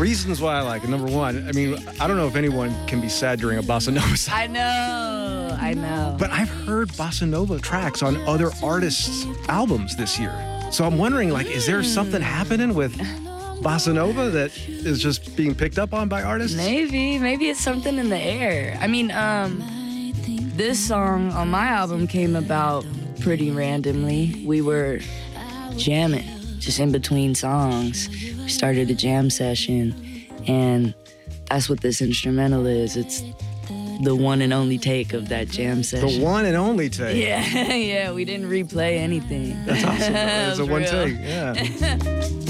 Reasons why I like it. Number one, I mean, I don't know if anyone can be sad during a bossa nova song. I know. But I've heard bossa nova tracks on other artists' albums this year. So I'm wondering, like, is there something happening with bossa nova that is just being picked up on by artists? Maybe it's something in the air. I mean, this song on my album came about pretty randomly. We were jamming, just in between songs. We started a jam session, and that's what this instrumental is. It's the one and only take of that jam session. The one and only take. Yeah, we didn't replay anything. That's awesome. It's a one real. take, yeah.